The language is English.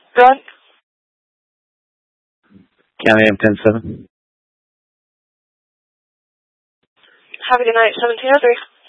Run. County M 10-7. Have a good night, 1703.